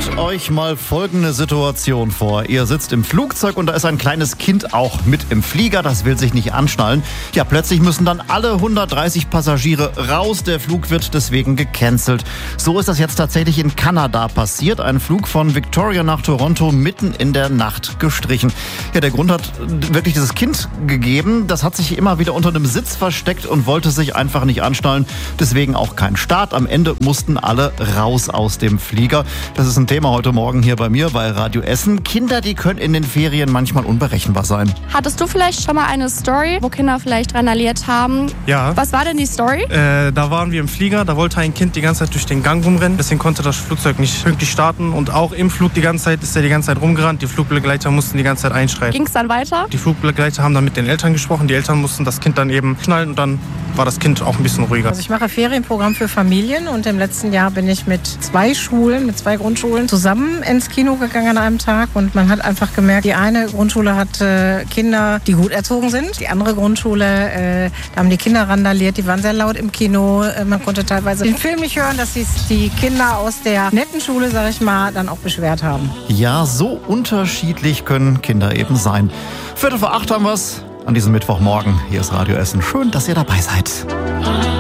Stellt euch mal folgende Situation vor. Ihr sitzt im Flugzeug und da ist ein kleines Kind auch mit im Flieger. Das will sich nicht anschnallen. Ja, plötzlich müssen dann alle 130 Passagiere raus. Der Flug wird deswegen gecancelt. So ist das jetzt tatsächlich in Kanada passiert. Ein Flug von Victoria nach Toronto mitten in der Nacht gestrichen. Ja, der Grund hat wirklich dieses Kind gegeben. Das hat sich immer wieder unter einem Sitz versteckt und wollte sich einfach nicht anschnallen. Deswegen auch kein Start. Am Ende mussten alle raus aus dem Flieger. Das ist ein Thema heute Morgen hier bei mir bei Radio Essen. Kinder, die können in den Ferien manchmal unberechenbar sein. Hattest du vielleicht schon mal eine Story, wo Kinder vielleicht randaliert haben? Ja. Was war denn die Story? Da waren wir im Flieger, da wollte ein Kind die ganze Zeit durch den Gang rumrennen. Deswegen konnte das Flugzeug nicht pünktlich starten. Und auch im Flug die ganze Zeit ist er die ganze Zeit rumgerannt. Die Flugbegleiter mussten die ganze Zeit einschreiten. Ging es dann weiter? Die Flugbegleiter haben dann mit den Eltern gesprochen. Die Eltern mussten das Kind dann eben schnallen und dann war das Kind auch ein bisschen ruhiger. Also ich mache Ferienprogramm für Familien und im letzten Jahr bin ich mit zwei Grundschulen zusammen ins Kino gegangen an einem Tag und man hat einfach gemerkt, die eine Grundschule hat Kinder, die gut erzogen sind. Die andere Grundschule, da haben die Kinder randaliert, die waren sehr laut im Kino. Man konnte teilweise den Film nicht hören, dass sich die Kinder aus der netten Schule, sag ich mal, dann auch beschwert haben. Ja, so unterschiedlich können Kinder eben sein. 7:45 haben wir's an diesem Mittwochmorgen. Hier ist Radio Essen. Schön, dass ihr dabei seid.